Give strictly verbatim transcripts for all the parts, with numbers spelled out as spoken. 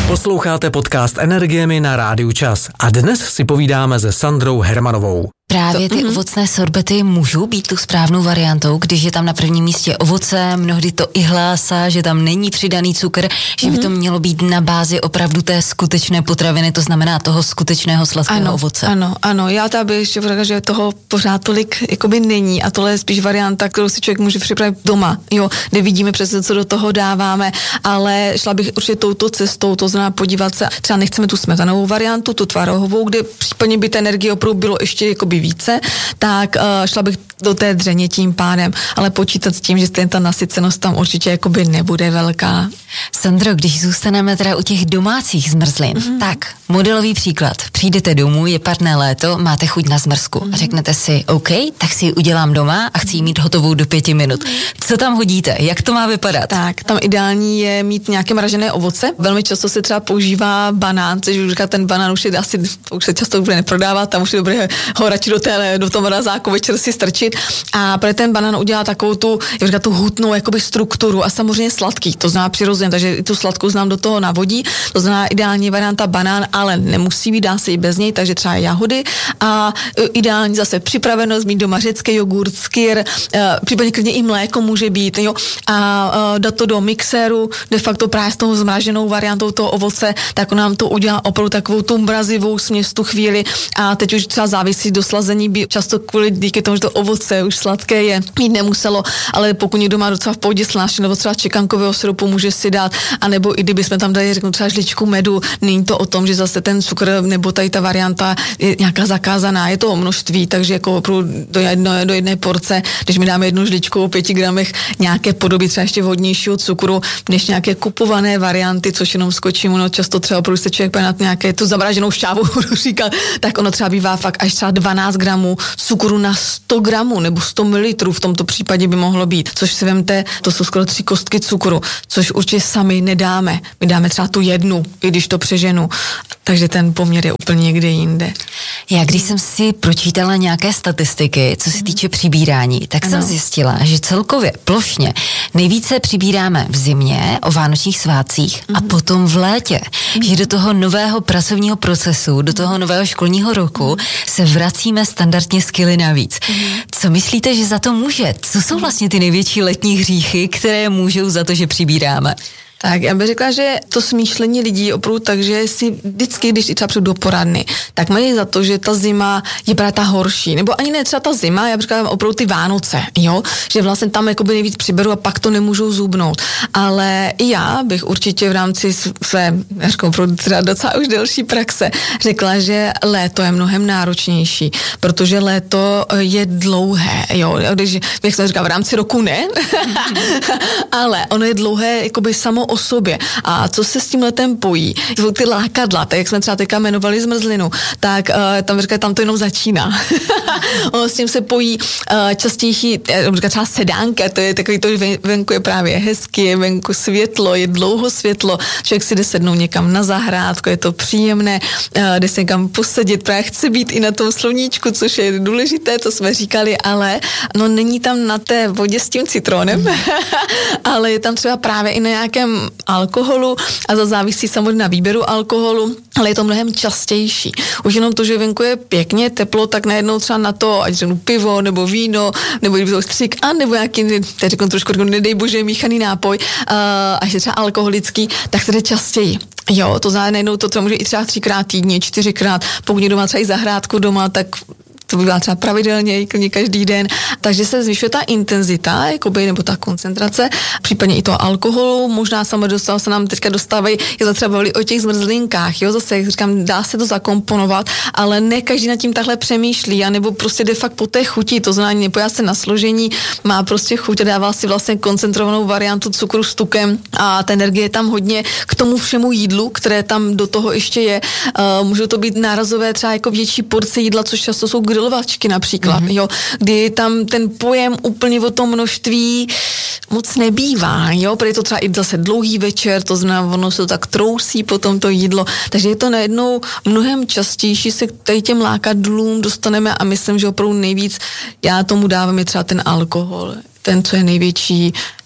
Posloucháte podcast Energiemi na Rádiu Čas a dnes si povídáme se Sandrou Hermanovou. Právě ty ovocné sorbety můžou být tu správnou variantou, když je tam na prvním místě ovoce, mnohdy to i hlása, že tam není přidaný cukr, že by to mělo být na bázi opravdu té skutečné potraviny, to znamená toho skutečného sladkého ano, ovoce. Ano, ano, já tady bych ještě řekla, že toho pořád tolik jakoby není a tohle je spíš varianta, kterou si člověk může připravit doma, jo, kde vidíme přesně, co do toho dáváme, ale šla bych určitě touto cestou, to znamená podívat se, třeba nechceme tu smetanovou variantu, tu tvarohovou, kde případně by ta energie opravdu bylo ještě jakoby více, tak uh, šla bych do té dřeně tím pádem, ale počítat s tím, že ta nasycenost tam určitě jakoby nebude velká. Sandro, když zůstaneme teda u těch domácích zmrzlin, mm-hmm. tak modelový příklad. Přijdete domů, je parné léto, máte chuť na zmrzku mm-hmm. a řeknete si, OK, tak si ji udělám doma a chci ji mít hotovou do pěti minut. Co tam hodíte? Jak to má vypadat? Tak, tam ideální je mít nějaké mražené ovoce. Velmi často se třeba používá banán, což už říká, ten banán už je asi, už se často bude neprodává, tam už je dobré ho radši do, té, do toho mrazáku večer si strčit a pro ten banán udělá takovou tu, jak říká, tu hutnou jakoby strukturu a samozřejmě sladký, to znamená přirozeně, takže i tu sladkou znám do toho navodí, to znamená ideální varianta banán, ale nemusí být, dá se i bez něj, takže třeba jahody a ideální zase připravenost, mít doma řecký jogurt, skyr, případně klidně i mléko může být, jo, a dát to do mixéru, de facto právě s tou zmraženou variantou toho ovoce, tak nám to udělá opravdu takovou tu mrazivou směs tu chvíli a teď už třeba závisí do slazení, by často kvůli díky tomu, že to ovoce už sladké je, mít nemuselo, ale pokud někdo má docela v pohodě sláště nebo třeba čekankového syrupu, může si dát, anebo i kdyby jsme tam dali, řeknu, třeba žličku medu, není to o tom, že zase ten cukr nebo tady ta varianta je nějaká zakázaná, je to o množství, takže jako do jedné, do jedné porce, když mi dáme jednu žličku o pěti gramech nějaké podoby třeba ještě vhodnějšího cukru, než nějaké kupované varianty, což jenom skočím, ono často třeba pokud se člověk na nějaké tu zamraženou šťávu, budu říkat, tak ono třeba bývá fakt až třeba dvanáct gramů cukru na sto gramů nebo sto mililitrů v tomto případě by mohlo být, což si vemte, to jsou skoro tři kostky cukru, což určitě sami nedáme. My dáme třeba tu jednu, i když to přeženu. Takže ten poměr je úplně někde jinde. Já když jsem si pročítala nějaké statistiky, co se týče přibírání, tak ano. jsem zjistila, že celkově plošně nejvíce přibíráme v zimě, o vánočních svátcích mm-hmm. a potom v létě. Mm-hmm. Že do toho nového pracovního procesu, do toho nového školního roku mm-hmm. se vracíme standardně z kily navíc. Mm-hmm. Co myslíte, že za to může? Co jsou vlastně ty největší letní hříchy, které můžou za to, že přibíráme? Tak já bych řekla, že to smýšlení lidí opravdu tak, že si vždycky, když třeba přijdu do poradny, tak mají za to, že ta zima je právě ta horší. Nebo ani ne třeba ta zima, já bych řekla opravdu ty Vánoce, jo? Že vlastně tam jakoby nejvíc přiberu a pak to nemůžou zubnout. Ale i já bych určitě v rámci své, já říkám, opravdu třeba docela už delší praxe, řekla, že léto je mnohem náročnější, protože léto je dlouhé, jo? Když, jak jsem říkala, v rámci roku ne, ale ono je dlouhé jakoby samo o sobě. A co se s tím letem pojí? Jsou ty lákadla, tak jak jsme třeba teďka jmenovali zmrzlinu, tak uh, tam říká, tam to jenom začíná. Ono s tím se pojí uh, častější, říká třeba sedánka, to je takový to, že venku je právě hezky, je venku světlo, je dlouho světlo, člověk si jde sednout někam na zahrádku, je to příjemné, uh, jde se někam posadit, právě chce být i na tom sluníčku, což je důležité, to jsme říkali, ale no není tam na té vodě s tím citronem, ale je tam třeba právě i na nějakém alkoholu a za závisí samozřejmě na výběru alkoholu, ale je to mnohem častější. Už jenom to, že venku je pěkně teplo, tak najednou třeba na to, ať řeknu pivo, nebo víno, nebo to střík, a nebo nějaký, teď řeknu trošku, nedej bože, míchaný nápoj, uh, až je třeba alkoholický, tak se jde častěji. Jo, to znamená, najednou to, to může i třeba třikrát týdně, čtyřikrát, pokud někdo má třeba i zahrádku doma, tak to bývá třeba pravidelně, každý den, takže se zvyšuje ta intenzita, jakoby, nebo ta koncentrace, případně i toho alkoholu, možná samozřejmě dostal, se nám teďka dostávají, je to třeba bavili o těch zmrzlinkách, jo, zase, jak říkám, dá se to zakomponovat, ale ne každý nad tím takhle přemýšlí, anebo prostě de facto po té chuti, to znamená, nepojá se na složení, má prostě chuť a dává si vlastně koncentrovanou variantu cukru s tukem a ta energie je tam hodně k tomu všemu jídlu, které tam do toho ještě je. Uh, můžou to být nárazové třeba jako větší porce jídla, což často jsou grilovačky například, mm-hmm. jo, kdy tam ten pojem úplně o tom množství moc nebývá, jo, protože je to třeba i zase dlouhý večer, to znamená, ono se to tak trousí potom to jídlo, takže je to najednou mnohem častější, se k tady těm lákadlům dostaneme a myslím, že opravdu nejvíc já tomu dávám je třeba ten alkohol, ten, co je největší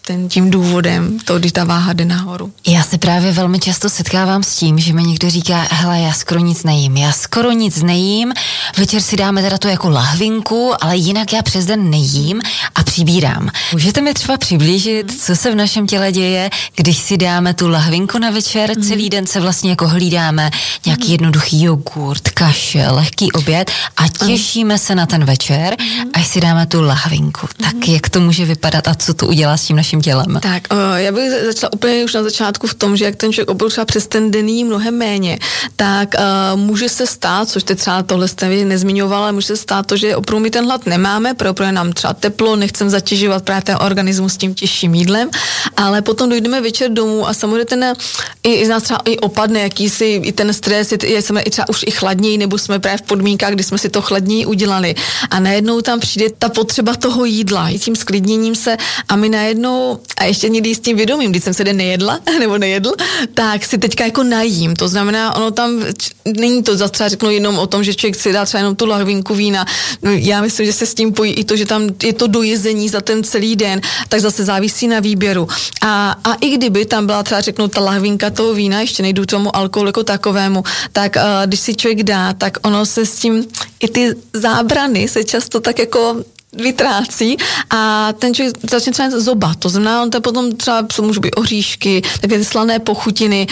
ten, tím důvodem, to, když ta váha jde nahoru. Já se právě velmi často setkávám s tím, že mi někdo říká, hele, já skoro nic nejím, já skoro nic nejím, večer si dáme teda to jako lahvinku, ale jinak já přes den nejím a přibírám. Můžete mi třeba přiblížit, co se v našem těle děje, když si dáme tu lahvinku na večer, mm. celý den se vlastně jako hlídáme nějaký mm. jednoduchý jogurt, kaše, lehký oběd a těšíme mm. se na ten večer, mm. až si dáme tu lahvinku. Mm. Tak jak to může vypadat a co to udělá s tím naším tělem? Tak, o, já bych začala úplně už na začátku v tom, že jak ten člověk opravdu třeba přes ten den jí mnohem méně, tak uh, může se stát, což teď třeba tohle jste nezmiňovala, může se stát to, že opravdu my ten hlad nemáme, protože nám třeba teplo, nechcem zatěžovat právě ten organismus tím těžším jídlem, ale potom dojdeme večer domů a samozřejmě ten i, i z nás třeba i opadne jakýsi i ten stres, je, jsme i třeba už i chladněji, nebo jsme právě v podmínkách, kdy jsme si to chladněji udělali a najednou tam přijde ta potřeba toho jídla, i tím sklidněním se a my najednou, a ještě někdy s tím vědomím, když jsem se den nejedla, nebo nejedl, tak si teďka jako najím, to znamená, ono tam není to zase třeba řeknu jenom o tom, že člověk si dá třeba jenom tu lahvinku vína, no, já myslím, že se s tím pojí i to, že tam je to dojezení za ten celý den, tak zase závisí na výběru. A, a i kdyby tam byla třeba řeknu ta lahvinka toho vína, ještě nejdu tomu alkoholu jako takovému, tak uh, když si člověk dá, tak ono se s tím, i ty zábrany se často tak jako vytrácí a ten člověk začne třeba zobat. To znamená, on to potom třeba můžou být oříšky, takové slané pochutiny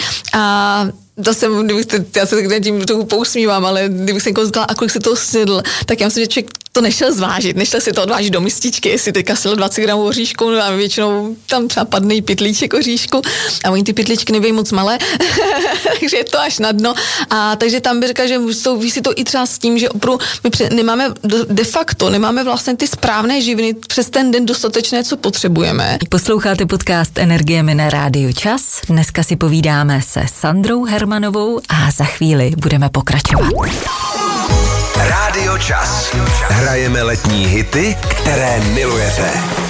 a zase, kdybych, já se tím trochu pousmívám, ale kdybych se někoho zeptala, a kolik si toho snědl, tak já myslím, že člověk to nešel zvážit, nešel si to odvážit do mističky, jestli teďka snědl dvacet gramů oříšku a většinou tam třeba padne i pytlíček oříšku a oni ty pytlíčky nebývají moc malé, takže je to až na dno. A takže tam bych řekla, že souvisí to i třeba s tím, že opravdu my nemáme de facto, nemáme vlastně ty správné živiny přes ten den dostatečné, co potřebujeme. Posloucháte podcast Energiemi na Rádiu Čas. Dneska si povídáme se Sandrou Hermanovou a za chvíli budeme pokračovat. Rádio Čas. Hrajeme letní hity, které milujete.